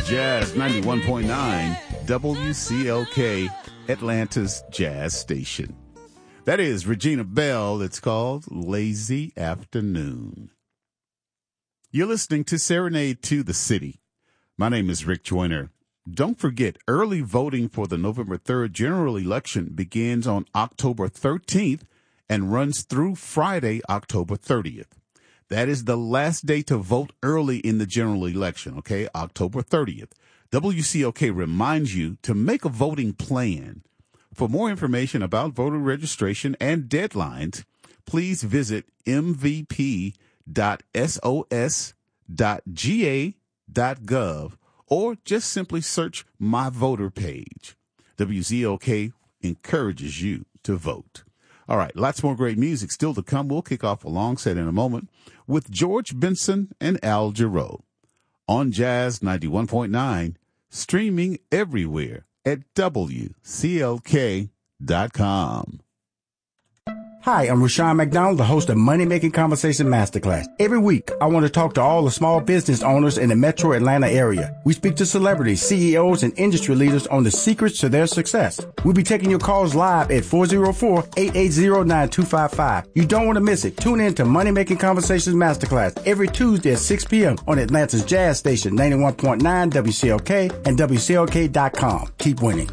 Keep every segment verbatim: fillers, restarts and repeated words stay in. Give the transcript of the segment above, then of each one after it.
Jazz ninety-one point nine, W C L K, Atlanta's Jazz Station. That is Regina Belle. It's called Lazy Afternoon. You're listening to Serenade to the City. My name is Rick Joyner. Don't forget, early voting for the November third general election begins on October thirteenth and runs through Friday, October thirtieth. That is the last day to vote early in the general election, okay, October thirtieth. W C L K reminds you to make a voting plan. For more information about voter registration and deadlines, please visit m v p dot s o s dot g a dot gov or just simply search My Voter page. W C L K encourages you to vote. All right, lots more great music still to come. We'll kick off a long set in a moment with George Benson and Al Jarreau on Jazz ninety-one point nine, streaming everywhere at W C L K dot com. Hi, I'm Rushion McDonald, the host of Money Making Conversation Masterclass. Every week, I want to talk to all the small business owners in the metro Atlanta area. We speak to celebrities, C E Os, and industry leaders on the secrets to their success. We'll be taking your calls live at four oh four, eight eight zero, nine two five five. You don't want to miss it. Tune in to Money Making Conversations Masterclass every Tuesday at six p.m. on Atlanta's Jazz Station, ninety-one point nine W C L K and W C L K dot com. Keep winning.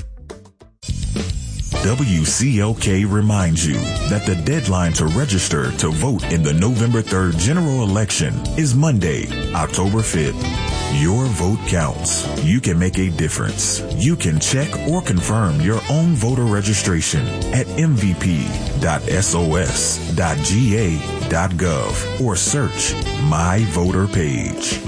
W C L K reminds you that the deadline to register to vote in the November third general election is Monday, October fifth. Your vote counts. You can make a difference. You can check or confirm your own voter registration at m v p dot s o s dot g a dot gov or search My Voter page.